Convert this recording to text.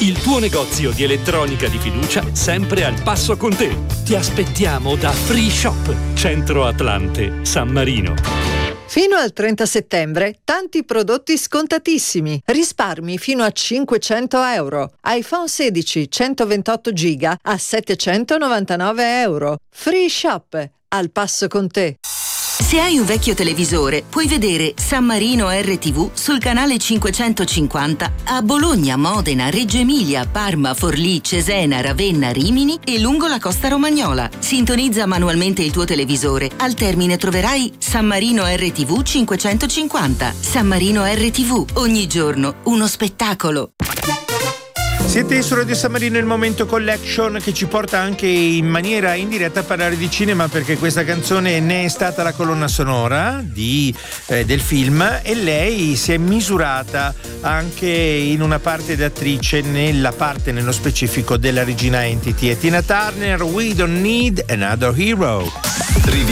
il tuo negozio di elettronica di fiducia sempre al passo con te. Ti aspettiamo da Free Shop, Centro Atlante, San Marino. Fino al 30 settembre, tanti prodotti scontatissimi. Risparmi fino a 500 euro. iPhone 16 128 giga a 799 euro. Free Shop, al passo con te. Se hai un vecchio televisore, puoi vedere San Marino RTV sul canale 550 a Bologna, Modena, Reggio Emilia, Parma, Forlì, Cesena, Ravenna, Rimini e lungo la costa romagnola. Sintonizza manualmente il tuo televisore. Al termine troverai San Marino RTV 550. San Marino RTV, ogni giorno uno spettacolo. Siete su Radio San Marino, il Momento Collection, che ci porta anche in maniera indiretta a parlare di cinema, perché questa canzone ne è stata la colonna sonora del film, e lei si è misurata anche in una parte d'attrice nella parte nello specifico della Regina Entity. E Tina Turner, We Don't Need Another Hero.